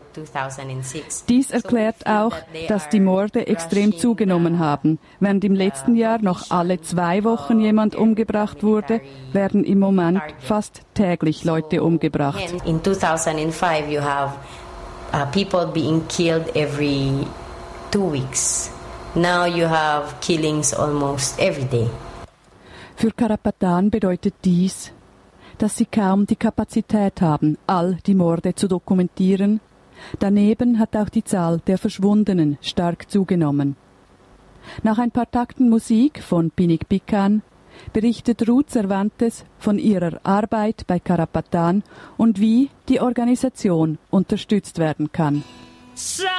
Dies erklärt auch, dass die Morde extrem zugenommen haben. Während im letzten Jahr noch alle 2 Wochen jemand umgebracht wurde, werden im Moment fast täglich Leute umgebracht. In 2005 you have people being killed every 2 weeks. Now you have killings almost every day. Für Karapatan bedeutet dies, dass sie kaum die Kapazität haben, all die Morde zu dokumentieren. Daneben hat auch die Zahl der Verschwundenen stark zugenommen. Nach ein paar Takten Musik von Pinik Pikan berichtet Ruth Cervantes von ihrer Arbeit bei Karapatan und wie die Organisation unterstützt werden kann.